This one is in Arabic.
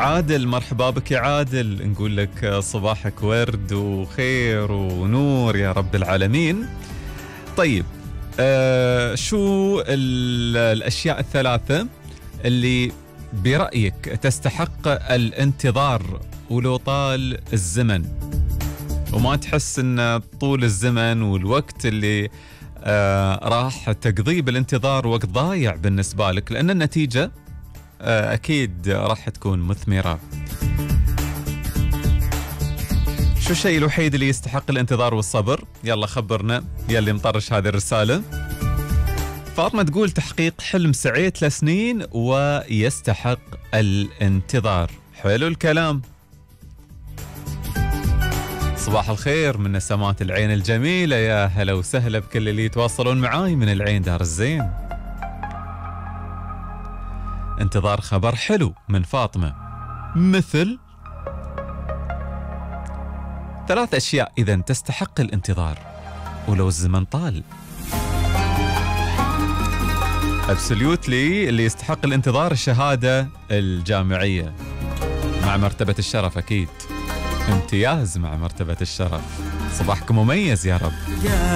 عادل، مرحبا بك يا عادل، نقول لك صباحك ورد وخير ونور يا رب العالمين. طيب شو الأشياء الثلاثة اللي برأيك تستحق الانتظار ولو طال الزمن، وما تحس ان طول الزمن والوقت اللي راح تقضيه بالانتظار وقت ضايع بالنسبة لك، لأن النتيجة أكيد راح تكون مثمرة؟ شو الشيء الوحيد اللي يستحق الانتظار والصبر؟ يلا خبرنا يلي مطرش هذه الرسالة. فاطمة تقول تحقيق حلم سعي 3 سنين ويستحق الانتظار. حلو الكلام. صباح الخير من نسمات العين الجميلة، يا هلا وسهلا بكل اللي يتواصلون معاي من العين دار الزين. انتظار خبر حلو من فاطمة، مثل 3 أشياء إذا تستحق الانتظار ولو الزمن طال. أبسوليوتلي اللي يستحق الانتظار الشهادة الجامعية مع مرتبة الشرف، أكيد امتياز مع مرتبة الشرف. صباحكم مميز يا رب.